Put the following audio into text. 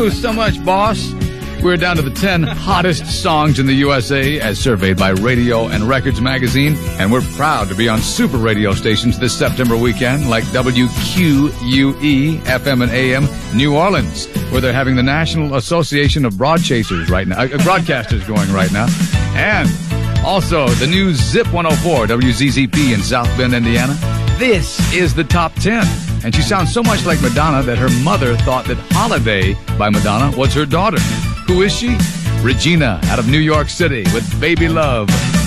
you so much, boss. We're down to the 10 hottest songs in the USA as surveyed by Radio and Records magazine. And we're proud to be on super radio stations this September weekend like WQUE, FM and AM, New Orleans, where they're having the National Association of Broadcasters going right now. And also the new Zip 104, WZZP in South Bend, Indiana. This is the top 10. And she sounds so much like Madonna that her mother thought that Holiday by Madonna was her daughter. Who is she? Regina out of New York City with Baby Love.